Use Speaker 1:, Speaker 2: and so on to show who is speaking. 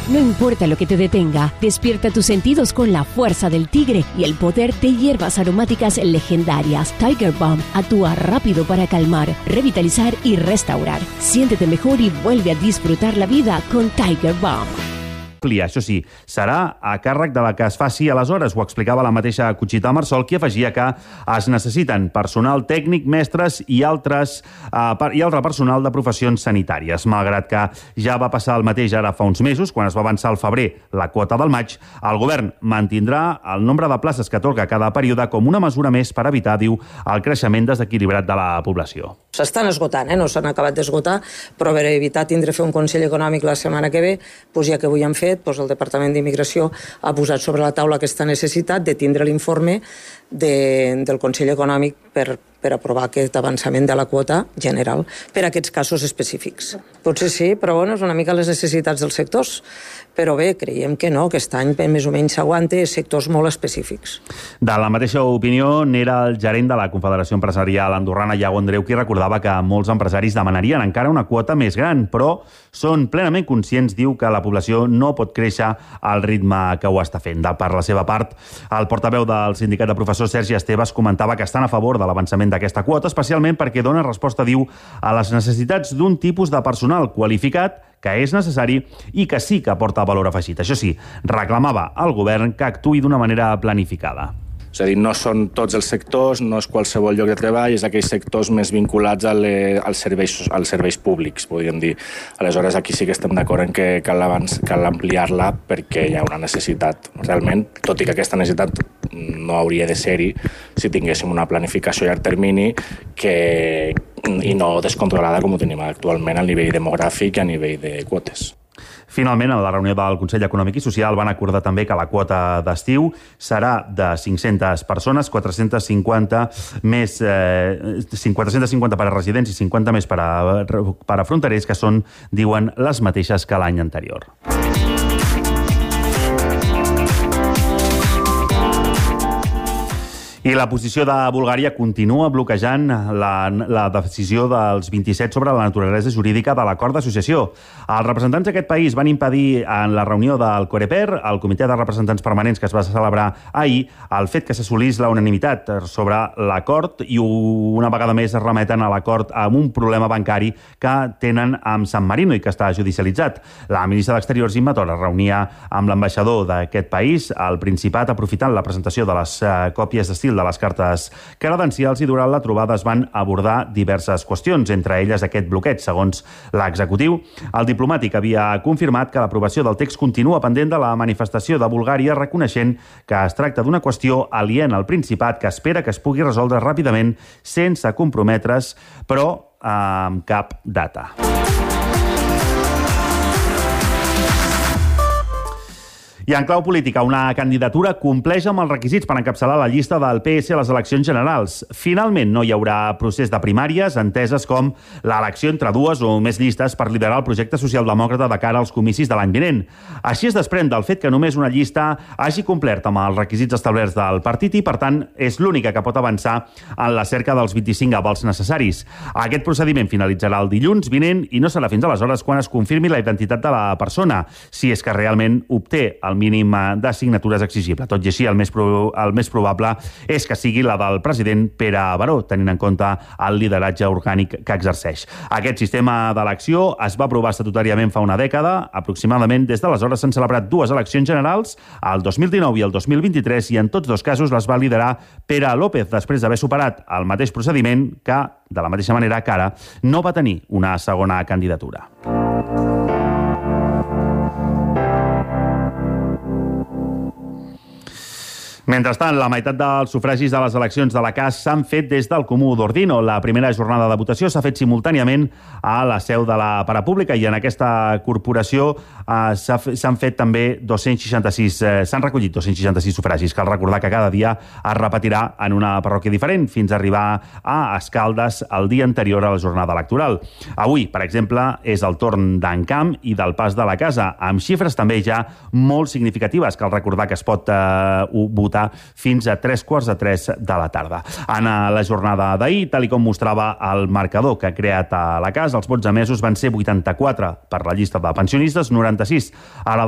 Speaker 1: No importa lo que te detenga, despierta tus sentidos con la fuerza del tigre y el poder de hierbas aromáticas legendarias. Tiger Balm actúa rápido para calmar, revitalizar y restaurar. Siéntete mejor y vuelve a disfrutar la vida con Tiger Balm.
Speaker 2: Això sí, serà a càrrec de la que es faci aleshores, ho explicava la mateixa Conxita Marsol, qui afegia que es necessiten personal tècnic, mestres i altre personal de professions sanitàries. Malgrat que ja va passar el mateix ara fa uns mesos, quan es va avançar al febrer la quota del maig, el govern mantindrà el nombre de places que atorga cada període com una mesura més per evitar, diu, el creixement desequilibrat de la població.
Speaker 3: S'estan esgotant, no s'han acabat d'esgotar, però per evitar tindre fer un Consell Econòmic la setmana que ve, ja que avui han fet, el Departament d'Immigració ha posat sobre la taula aquesta necessitat de tindre l'informe del Consell Econòmic per aprovar aquest avançament de la quota general per a aquests casos específics. Potser sí, però és una mica les necessitats dels sectors. Però bé, creiem que no, aquest any més o menys s'aguanta sectors molt específics.
Speaker 2: De la mateixa opinió n'era el gerent de la Confederació Empresarial Andorrana, Iago Andreu, qui recordava que molts empresaris demanarien encara una quota més gran, però són plenament conscients, diu, que la població no pot créixer al ritme que ho està fent. Per la seva part, el portaveu del Sindicat de Professors, Sergi Estebes, comentava que estan a favor de l'avançament d'aquesta quota, especialment perquè dona resposta, diu, a les necessitats d'un tipus de personal qualificat que és necessari i que sí que aporta valor afegit. Això sí, reclamava al govern que actuï d'una manera planificada.
Speaker 4: És a dir, no són tots els sectors, no és qualsevol lloc de treball, és aquells sectors més vinculats als serveis públics, podríem dir. Aleshores, aquí sí que estem d'acord en que cal ampliar-la perquè hi ha una necessitat. Realment, tot i que aquesta necessitat no hauria de ser-hi si tinguéssim una planificació a llarg termini i no descontrolada com ho tenim actualment a nivell demogràfic i a nivell de quotes.
Speaker 2: Finalment, en la reunió del Consell Econòmic i Social van acordar també que la quota d'estiu serà de 500 persones, 450 per a residents i 50 més per a fronterers, que són, diuen, les mateixes que l'any anterior. I la posició de Bulgària continua bloquejant la decisió dels 27 sobre la naturalesa jurídica de l'acord d'associació. Els representants d'aquest país van impedir en la reunió del Coreper, el Comitè de Representants Permanents que es va celebrar ahir, el fet que s'assolís la unanimitat sobre l'acord i una vegada més es remeten a l'acord amb un problema bancari que tenen amb San Marino i que està judicialitzat. La ministra d'Exteriors, Imma Thor, es reunia amb l'ambaixador d'aquest país al Principat, aprofitant la presentació de les còpies d'estil de les cartes credencials, i durant la trobada es van abordar diverses qüestions, entre elles aquest bloqueig, segons l'executiu. El diplomàtic havia confirmat que l'aprovació del text continua pendent de la manifestació de Bulgària, reconeixent que es tracta d'una qüestió aliena al Principat que espera que es pugui resoldre ràpidament sense comprometre's, però amb cap data. I en clau política, una candidatura compleix amb els requisits per encapçalar la llista del PS a les eleccions generals. Finalment, no hi haurà procés de primàries, enteses com l'elecció entre dues o més llistes per liderar el projecte socialdemòcrata de cara als comicis de l'any vinent. Així es desprèn del fet que només una llista hagi complert amb els requisits establerts del partit i, per tant, és l'única que pot avançar en la cerca dels 25 avals necessaris. Aquest procediment finalitzarà el dilluns vinent i no serà fins aleshores quan es confirmi la identitat de la persona, si és que realment obté el mínim de signatures exigible. Tot i així, el més probable és que sigui la del president Pere Baró, tenint en compte el lideratge orgànic que exerceix. Aquest sistema d'elecció es va aprovar estatutàriament fa una dècada. Aproximadament des d'aleshores s'han celebrat dues eleccions generals, el 2019 i el 2023, i en tots dos casos les va liderar Pere López, després d'haver superat el mateix procediment que, de la mateixa manera que ara, no va tenir una segona candidatura. Mentrestant, la meitat dels sufragis de les eleccions de la CAS s'han fet des del Comú d'Ordino. La primera jornada de votació s'ha fet simultàniament a la seu de la Parapública i en aquesta corporació s'han fet també 266, s'han recollit 266 sufragis. Cal recordar que cada dia es repetirà en una parròquia diferent fins a arribar a Escaldes el dia anterior a la jornada electoral. Avui, per exemple, és el torn d'Encamp i del Pas de la Casa, amb xifres també ja molt significatives. Cal recordar que es pot votar fins a 2:45 de la tarda. En la jornada d'ahir, tal com mostrava el marcador que ha creat a la CAS, els vots emesos van ser 84 per la llista de pensionistes, 96 a la